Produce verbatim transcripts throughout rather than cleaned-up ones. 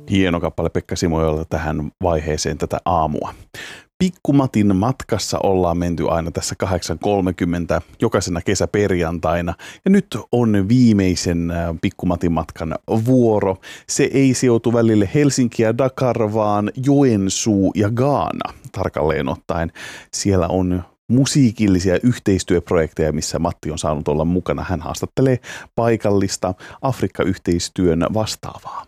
Hieno kappale Pekka Simojoelta tähän vaiheeseen tätä aamua. Pikkumatin matkassa ollaan menty aina tässä kahdeksan kolmekymmentä jokaisena kesäperjantaina. Ja nyt on viimeisen Pikkumatin matkan vuoro. Se ei sijoitu välille Helsinki ja Dakar, vaan Joensuu ja Ghana tarkalleen ottaen. Siellä on musiikillisia yhteistyöprojekteja, missä Matti on saanut olla mukana. Hän haastattelee paikallista Afrikka-yhteistyön vastaavaa.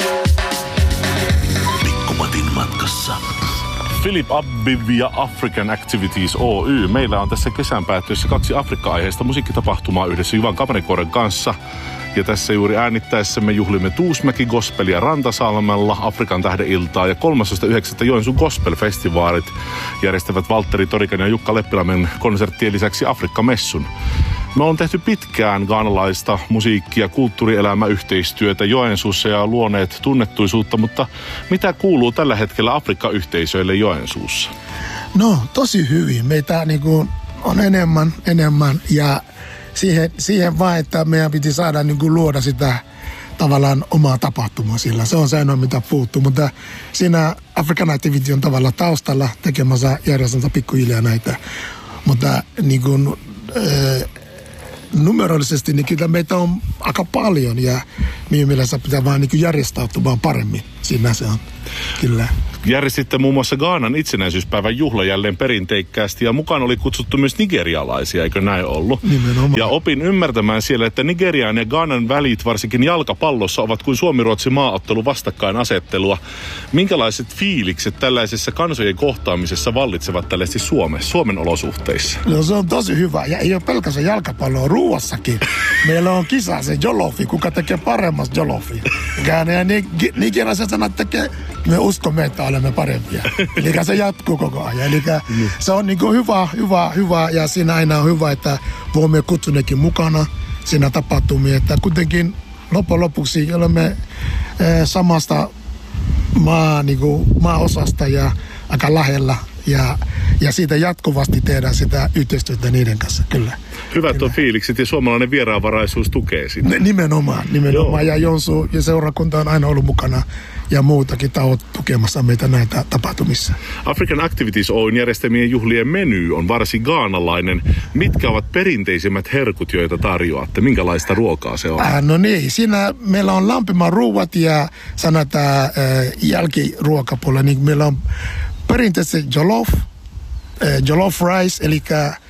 Pikkumatin matkassa. Philip Abbiv ja African Activities Oy. Meillä on tässä kesän päättyessä kaksi Afrikka-aiheista musiikkitapahtumaa yhdessä Juvan Kamerikoren kanssa. Ja tässä juuri äänittäessämme juhlimme Tuusmäki Gospelia Rantasalmella, Afrikan tähdeiltaa ja kolmastoista yhdeksättä Joensuun Gospel-festivaalit järjestävät Valtteri Torikan ja Jukka Leppilämen konserttien lisäksi Afrikka-messun. Me on tehty pitkään ghanalaista musiikkia, kulttuurielämäyhteistyötä Joensuussa ja luoneet tunnettuisuutta, mutta mitä kuuluu tällä hetkellä Afrikka-yhteisöille Joensuussa? No, tosi hyvin. Meitä niin kuin on enemmän, enemmän ja siihen, siihen vaan, että meidän piti saada niin kuin luoda sitä tavallaan omaa tapahtumaa sillä. Se on se ainoa, mitä puuttuu, mutta siinä African Activity on tavallaan taustalla tekemässä järjestänsä pikkuhiljaa näitä, mutta niin kuin äh, numerollisesti niin kyllä meitä on aika paljon ja minun mielestä pitää vaan niin järjestäytymään paremmin. Siinä se on, kyllä. Järjestitte muun muassa Ghanan itsenäisyyspäivän juhla jälleen perinteikkäästi ja mukaan oli kutsuttu myös nigerialaisia, eikö näin ollut? Nimenomaan. Ja opin ymmärtämään siellä, että Nigerian ja Ghanan välit varsinkin jalkapallossa ovat kuin Suomi-Ruotsi maaottelu vastakkainasettelua. Minkälaiset fiilikset tällaisessa kansojen kohtaamisessa vallitsevat tällaisesti Suomessa, Suomen olosuhteissa? No se on tosi hyvä ja ei ole pelkästään jalkapalloa, ruuassakin. Meillä on kisa se jolofi, kuka tekee paremmas jolofi. Ja nigerialaiset sanat tekee, me uskomme, että olemme parempia. Eli se jatkuu koko ajan. Eli se on niin kuin hyvä, hyvä, hyvä ja siinä aina on hyvä, että voimme kutsunekin mukana siinä tapahtumia. Että kuitenkin loppujen lopuksi olemme eh, samasta maa, niin kuin, maa-osasta ja aika lähellä. Ja, ja siitä jatkuvasti tehdään sitä yhteistyötä niiden kanssa, kyllä. Hyvät on fiilikset ja suomalainen vieraanvaraisuus tukee sitä. Nimenomaan, nimenomaan. Joo. Ja Joensuu ja seurakunta on aina ollut mukana ja muutakin tahot tukemassa meitä näitä tapahtumissa. African Activities Oyn järjestämien juhlien meny on varsin ghanalainen. Mitkä ovat perinteisimmät herkut, joita tarjoatte? Minkälaista ruokaa se on? Äh, no niin, siinä meillä on lämpimät ruuat ja sanotaan äh, jälkiruokapuolella, niin meillä on perinteisesti jollof, äh, jollof rice, eli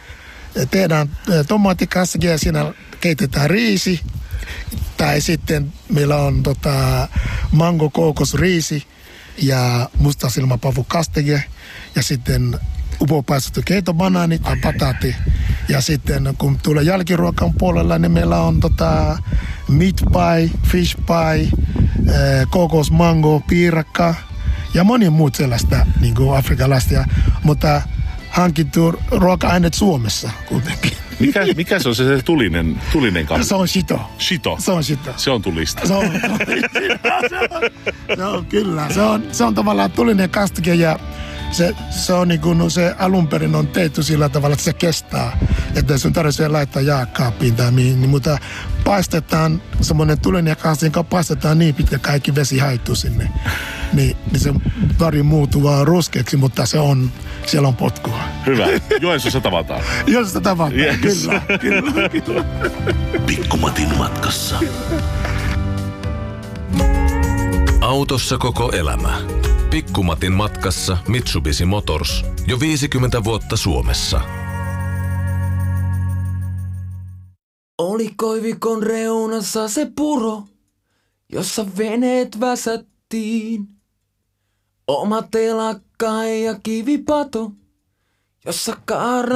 tehdään tomaattikassakin ja siinä keitetään riisi. Tai sitten meillä on tota, mango kookosriisi ja mustasilmapavu kastike ja sitten upopaistettu keitobanaani tai pataatti. Ja sitten kun tulee jälkiruokan puolella, niin meillä on tota, meat pie, fish pie, kookosmango, piirakka ja moni muut sellaista niin kuin afrikalaista. Mutta hankittu ruoka-aineet Suomessa kuitenkin. Mikä, mikä se on se, se tulinen, tulinen kasvi? Se on shito. Shito? Se on shito. Se on tulista. Se on, se on, se on kyllä. Se on, se on tavallaan tulinen kastike ja se, se on niin kuin se alun perin on tehty sillä tavalla, että se kestää. Että sun tarvitsee laittaa jääkaappiin tai mihin. Niin, mutta paistetaan semmoinen tulinen kastike, joka paistetaan niin pitkä kaikki vesi haittuu sinne. Niin, niin se väri muuttuu vaan ruskeaksi, mutta se on, siellä on potkua. Hyvä. Joensuussa tavataan. Joensuussa tavataan, yes. Kyllä, kyllä, kyllä. Pikkumatin matkassa. Autossa koko elämä. Pikkumatin matkassa Mitsubishi Motors. Jo viisikymmentä vuotta Suomessa. Oli koivikon reunassa se puro, jossa veneet väsättiin. Oma telakka ja kivipato, jossa kaarna